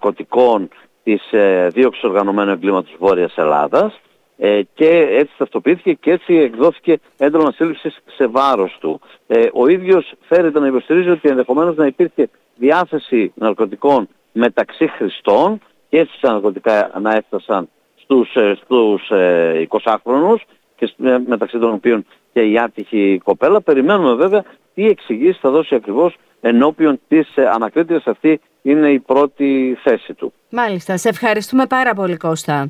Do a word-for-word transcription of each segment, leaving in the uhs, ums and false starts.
ναρκωτικών της ε, δίωξης οργανωμένου εγκλήματος Βόρειας Ελλάδας ε, και έτσι ταυτοποιήθηκε και έτσι εκδόθηκε ένταλμα σύλληψης σε βάρος του. Ε, ο ίδιος φέρεται να υποστηρίζει ότι ενδεχομένως να υπήρχε διάθεση ναρκωτικών μεταξύ χρηστών και έτσι τα ναρκωτικά να έφτασαν στους, ε, στους ε, εικοσάχρονους και μεταξύ των οποίων και η άτυχη κοπέλα. Περιμένουμε βέβαια τι εξηγήσεις θα δώσει ακριβώς ενώπιον της ε, ανακρίτριας. Αυτή είναι η πρώτη θέση του. Μάλιστα. Σε ευχαριστούμε πάρα πολύ, Κώστα.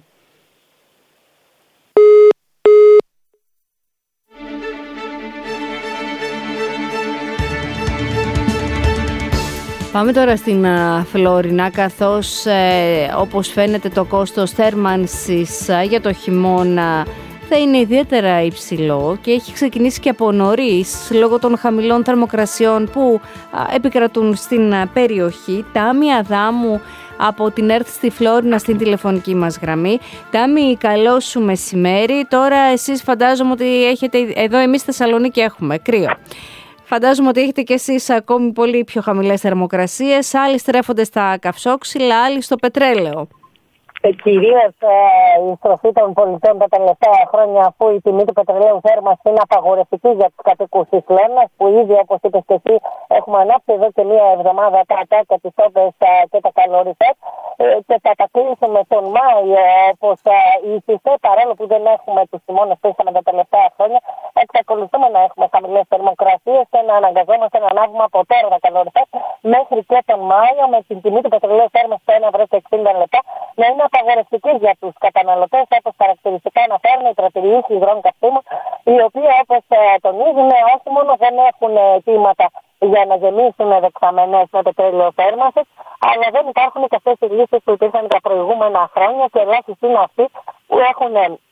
Πάμε τώρα στην Φλόρινα, καθώς ε, όπως φαίνεται το κόστος θέρμανσης ε, για το χειμώνα θα είναι ιδιαίτερα υψηλό και έχει ξεκινήσει και από νωρίς λόγω των χαμηλών θερμοκρασιών που ε, επικρατούν στην ε, περιοχή. Τάμι Αδάμου από την ΕΡΤ στη Φλόρινα στην τηλεφωνική μας γραμμή. Τάμι, καλό σου μεσημέρι. Τώρα εσείς φαντάζομαι ότι έχετε, εδώ εμείς στη Θεσσαλονίκη έχουμε κρύο. Φαντάζομαι ότι έχετε κι εσείς ακόμη πολύ πιο χαμηλές θερμοκρασίες. Άλλοι στρέφονται στα καυσόξυλα, άλλοι στο πετρέλαιο. Ε, κυρίως ε, η στροφή των πολιτών τα τελευταία χρόνια, αφού η τιμή του πετρελαίου θέρμανσης είναι απαγορευτική για τους κατοίκους της Φλόρινας, που ήδη όπως είπες και εσύ έχουμε ανάψει εδώ και μία εβδομάδα τα ατάκια, τις όπες και τα καλωρισές ε, και θα τα κλείσουμε τον Μάιο, όπως ε, ήθιστε, παρόλο που δεν έχουμε τους χειμώνες που είχαμε τα τελευταία χρόνια, εξακολουθούμε να έχουμε χαμηλές θερμοκρασίες και να αναγκαζόμαστε να ανάβουμε από τώρα τα καλωρισές μέχρι και τον Μάιο, με την τιμή του πετρελαίου θέρμανσης στο ένα ευρώ και εξήντα λεπτά να είναι απαγορευτική για τους καταναλωτές, όπως χαρακτηριστικά αναφέρουν οι τραπεζικοί υγρών καυσίμων, οι οποίοι όπως ε, τονίζουν όχι μόνο δεν έχουν αιτήματα για να γεμίσουν δεξαμενές με πετρέλαιο θέρμανσης, αλλά δεν υπάρχουν και αυτές οι λύσεις που υπήρχαν τα προηγούμενα χρόνια και ελάχιστοι είναι αυτοί που έχουν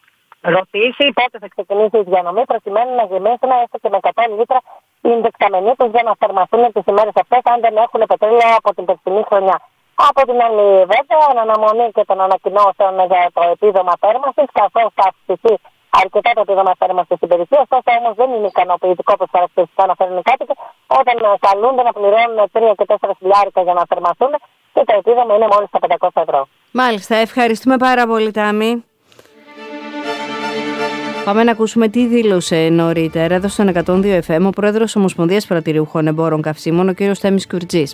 ρωτήσει πότε θα ξεκινήσει η διανομή προκειμένου να γεμίσουν έστω και με εκατό λίτρα την δεξαμενή τους για να θερμαθούν τις ημέρες αυτές αν δεν έχουν πετρέλαιο από την περσινή χρονιά. Από την άλλη, βέβαια, εν αναμονή και των ανακοινώσεων για το επίδομα θέρμανσης, καθώς θα αυξηθεί αρκετά το επίδομα θέρμανσης στην περιοχή, ωστόσο όμως δεν είναι ικανοποιητικό όπως χαρακτηριστικά αναφέρουν οι κάτοικοι, όταν καλούνται να πληρώνουν τρία και τέσσερα χιλιάρικα για να θερμαθούν και το επίδομα είναι μόλις τα πεντακόσια ευρώ. Μάλιστα, ευχαριστούμε πάρα πολύ, Τάμι. Πάμε να ακούσουμε τι δήλωσε νωρίτερα εδώ στον εκατόν δύο εφ εμ ο πρόεδρος Ομοσπονδίας Πρατηριούχων Εμπόρων Καυσίμων, ο κ. Θέμης Κουρτζής.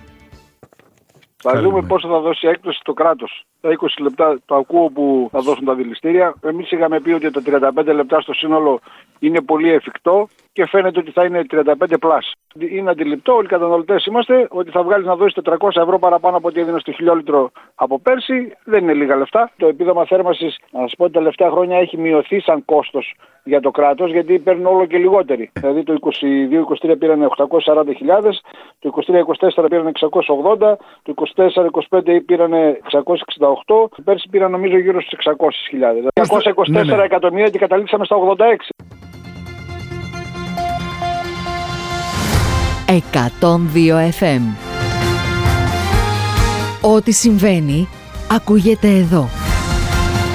Θα δούμε πόσο θα δώσει έκπτωση το κράτος. Τα είκοσι λεπτά το ακούω που θα δώσουν τα δηληστήρια. Εμείς είχαμε πει ότι τα τριάντα πέντε λεπτά στο σύνολο είναι πολύ εφικτό και φαίνεται ότι θα είναι τριάντα πέντε πλάς. Είναι αντιληπτό, όλοι οι καταναλωτές είμαστε, ότι θα βγάλει να δώσει τετρακόσια ευρώ παραπάνω από ό,τι έδινε στο χιλιόλιτρο από πέρσι. Δεν είναι λίγα λεφτά. Το επίδομα θέρμανσης, να σας πω, τα τελευταία χρόνια έχει μειωθεί σαν κόστος για το κράτος, γιατί παίρνουν όλο και λιγότεροι. Δηλαδή το είκοσι δύο είκοσι τρία πήραν οκτακόσιες σαράντα χιλιάδες, το είκοσι τρία είκοσι τέσσερα πήραν εξακόσιες ογδόντα, το είκοσι τέσσερα είκοσι πέντε πήραν εξακόσιες εξήντα οκτώ, πέρσι πήραν νομίζω γύρω στις εξακόσιες χιλιάδες. διακόσια είκοσι τέσσερα ναι, ναι. εκατομμύρια και καταλήξαμε στα ογδόντα έξι. εκατόν δύο εφ εμ. Ό,τι συμβαίνει ακούγεται εδώ.